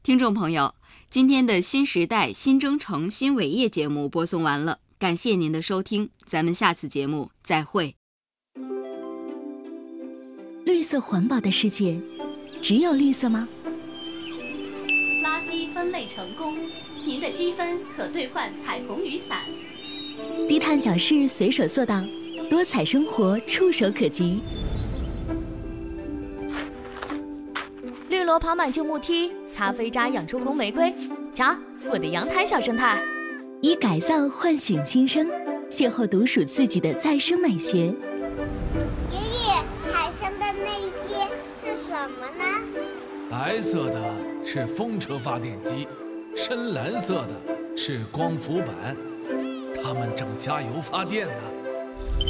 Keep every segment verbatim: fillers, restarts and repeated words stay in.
听众朋友，今天的新时代新征程新伟业节目播送完了，感谢您的收听，咱们下次节目再会。 绿色环保的世界，只有绿色吗？ 垃圾分类成功，您的积分可兑换彩虹雨伞。 低碳小事随手做到，多彩生活触手可及。 绿萝跑满旧木梯，咖啡渣养出红玫瑰。瞧，我的阳台小生态。 以改造唤醒新生，邂逅独属自己的再生美学。爷爷，海上的那些是什么呢？ 白色的是风车发电机，深蓝色的是光伏板，它们正加油发电呢。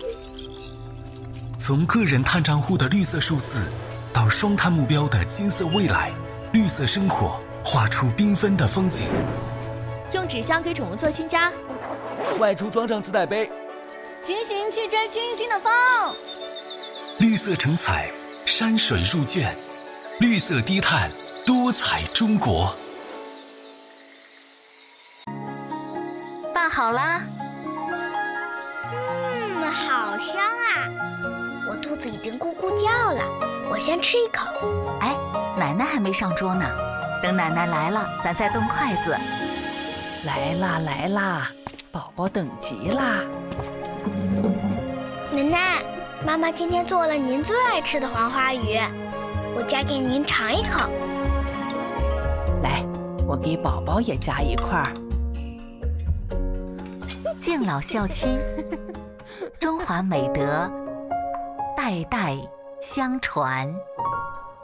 从个人碳账户的绿色数字，到双碳目标的金色未来，绿色生活画出缤纷的风景。 用纸箱给宠物做新家， 外出装上自带杯， 骑行去追清新的风。 绿色成彩，山水入卷，绿色低碳，多彩中国。 饭好啦。 嗯，好香啊！我肚子已经咕咕叫了，我先吃一口。 哎，奶奶还没上桌呢，等奶奶来了，咱再动筷子。 来啦来啦，宝宝等急啦！ 奶奶，妈妈今天做了您最爱吃的黄花鱼，我夹给您尝一口。 来，我给宝宝也夹一块儿。 敬老孝亲，中华美德代代相传。